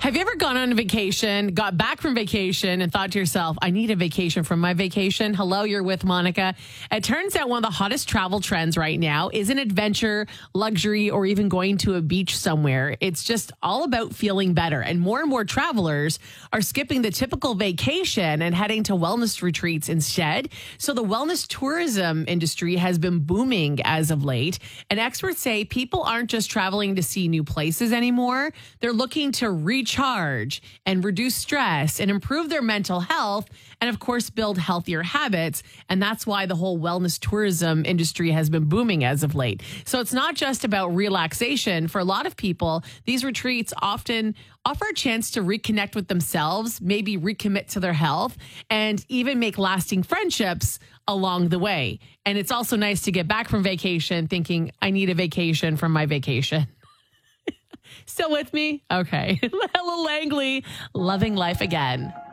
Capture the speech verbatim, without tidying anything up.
Have you ever gone on a vacation, got back from vacation, and thought to yourself, I need a vacation from my vacation? Hello, you're with Monica. It turns out one of the hottest travel trends right now isn't adventure, luxury, or even going to a beach somewhere. It's just all about feeling better. And more and more travelers are skipping the typical vacation and heading to wellness retreats instead. So the wellness tourism industry has been booming as of late. And experts say people aren't just traveling to see new places anymore. They're looking to reach Charge and reduce stress and improve their mental health and, of course, build healthier habits. And that's why the whole wellness tourism industry has been booming as of late. So it's not just about relaxation. For a lot of people, these retreats often offer a chance to reconnect with themselves, maybe recommit to their health, and even make lasting friendships along the way. And it's also nice to get back from vacation thinking, I need a vacation from my vacation. Still with me? Okay. Ella Langley, Loving Life Again.